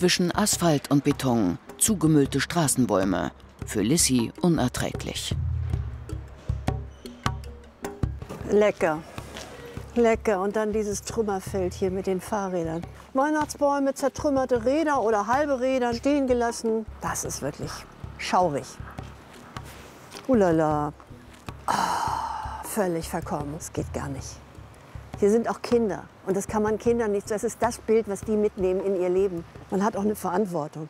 Zwischen Asphalt und Beton zugemüllte Straßenbäume. Für Lissy unerträglich. Lecker. Lecker. Und dann dieses Trümmerfeld hier mit den Fahrrädern. Weihnachtsbäume, zertrümmerte Räder oder halbe Räder stehen gelassen. Das ist wirklich schaurig. Ulala. Oh, völlig verkommen. Das geht gar nicht. Hier sind auch Kinder. Und das kann man Kindern nicht. Das ist das Bild, was die mitnehmen in ihr Leben. Man hat auch eine Verantwortung.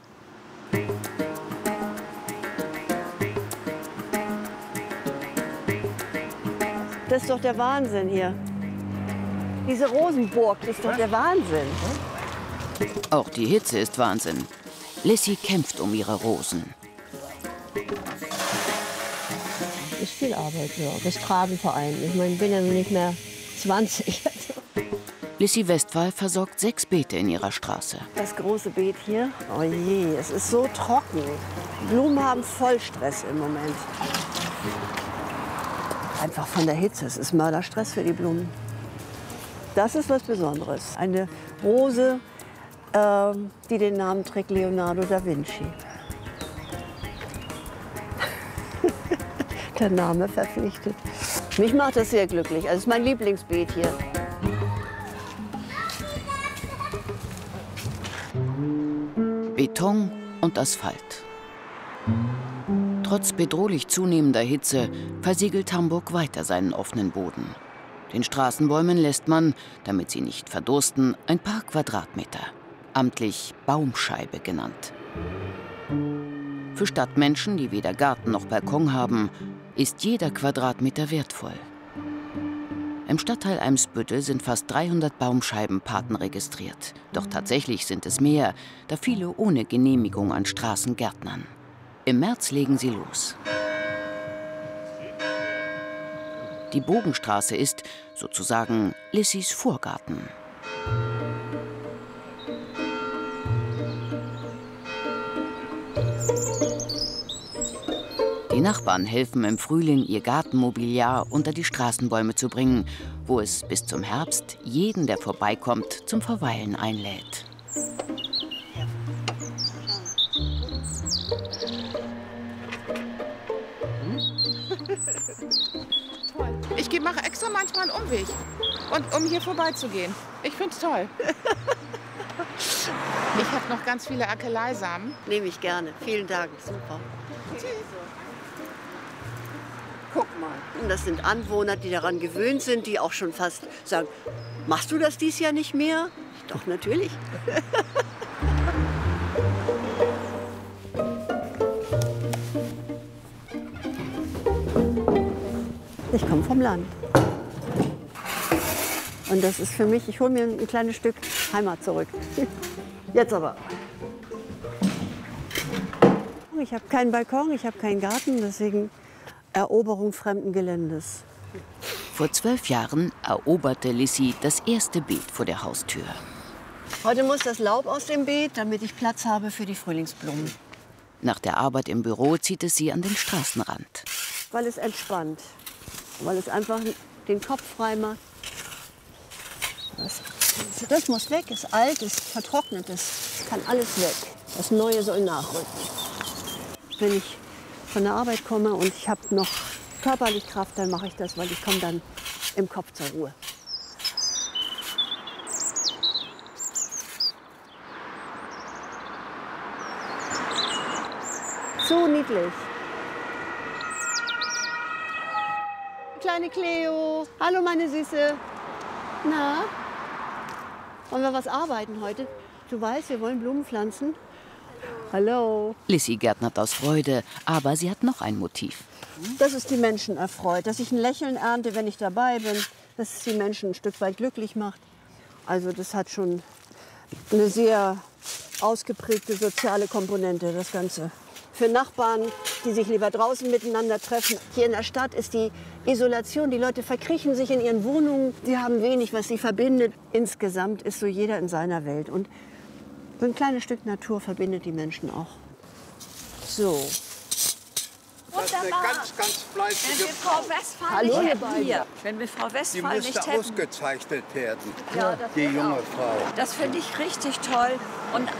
Das ist doch der Wahnsinn hier. Diese Rosenburg, das ist doch der Wahnsinn. Auch die Hitze ist Wahnsinn. Lissy kämpft um ihre Rosen. Das ist viel Arbeit, ja. Das Tragen vor allem. Ich meine, ich bin ja noch nicht mehr 20. Lissy Westphal versorgt 6 Beete in ihrer Straße. Das große Beet hier, oh je, es ist so trocken. Blumen haben voll Stress im Moment. Einfach von der Hitze, es ist Mörderstress für die Blumen. Das ist was Besonderes. Eine Rose, die den Namen trägt Leonardo da Vinci. Der Name verpflichtet. Mich macht das sehr glücklich. Also es ist mein Lieblingsbeet hier. Beton und Asphalt. Trotz bedrohlich zunehmender Hitze versiegelt Hamburg weiter seinen offenen Boden. Den Straßenbäumen lässt man, damit sie nicht verdursten, ein paar Quadratmeter, amtlich Baumscheibe genannt. Für Stadtmenschen, die weder Garten noch Balkon haben, ist jeder Quadratmeter wertvoll. Im Stadtteil Eimsbüttel sind fast 300 Baumscheibenpaten registriert. Doch tatsächlich sind es mehr, da viele ohne Genehmigung an Straßen gärtnern. Im März legen sie los. Die Bogenstraße ist sozusagen Lissys Vorgarten. Die Nachbarn helfen im Frühling, ihr Gartenmobiliar unter die Straßenbäume zu bringen, wo es bis zum Herbst jeden, der vorbeikommt, zum Verweilen einlädt. Ich mache extra manchmal einen Umweg, um hier vorbeizugehen. Ich finde es toll. Ich habe noch ganz viele Akeleisamen. Nehme ich gerne. Vielen Dank. Super. Guck mal. Und das sind Anwohner, die daran gewöhnt sind, die auch schon fast sagen, machst du das dies Jahr nicht mehr? Doch, natürlich. Ich komme vom Land. Und das ist für mich, ich hole mir ein kleines Stück Heimat zurück. Jetzt aber. Ich habe keinen Balkon, ich habe keinen Garten, deswegen Eroberung fremden Geländes. Vor 12 Jahren eroberte Lissy das erste Beet vor der Haustür. Heute muss das Laub aus dem Beet, damit ich Platz habe für die Frühlingsblumen. Nach der Arbeit im Büro zieht es sie an den Straßenrand. Weil es entspannt, weil es einfach den Kopf frei macht. Das muss weg, ist alt, ist vertrocknet, das kann alles weg. Das Neue soll nachrücken. Wenn ich von der Arbeit komme und ich habe noch körperlich Kraft, dann mache ich das, weil ich komme dann im Kopf zur Ruhe. So niedlich. Kleine Cleo. Hallo, meine Süße. Na? Wollen wir was arbeiten heute? Du weißt, wir wollen Blumen pflanzen. Hallo. Lissy gärtnert aus Freude, aber sie hat noch ein Motiv. Das ist die Menschen erfreut, dass ich ein Lächeln ernte, wenn ich dabei bin, dass es die Menschen ein Stück weit glücklich macht. Also das hat schon eine sehr ausgeprägte soziale Komponente, das Ganze. Für Nachbarn, die sich lieber draußen miteinander treffen. Hier in der Stadt ist die Isolation, die Leute verkriechen sich in ihren Wohnungen, sie haben wenig, was sie verbindet. Insgesamt ist so jeder in seiner Welt. Und so ein kleines Stück Natur verbindet die Menschen auch. So. Das ist eine ganz fleißige Wenn wir Frau Westphal Hallo, nicht ihr hätten beiden. hier, wenn wir Frau Die Westphal müsste nicht hätten, ausgezeichnet werden, Ja, das die wird junge auch. Frau. das finde ich richtig toll. Und